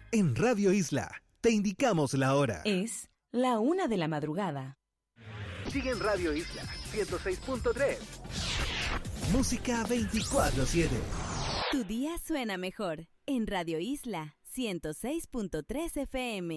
En Radio Isla te indicamos la hora. Es la 1 de la madrugada. Sigue en Radio Isla 106.3. Música 24/7. Tu día suena mejor en Radio Isla 106.3 FM.